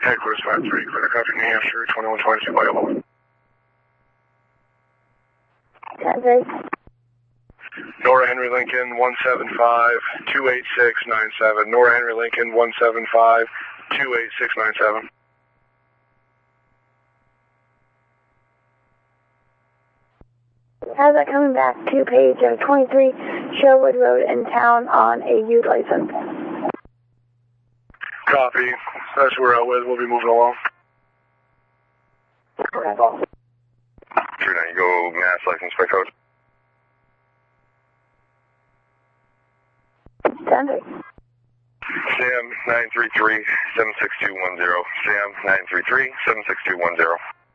Headquarters 5-3, clear copy, New Hampshire, 2122 by 11. 10-3. Nora Henry Lincoln, 175-28697. Nora Henry Lincoln, 175-28697. How's that coming back to page 23 Sherwood Road in town on a U license? Copy. That's where we're out with. We'll be moving along. 39, you go Mass license by code. 10-3. Sam 933-76210. Sam 933-76210.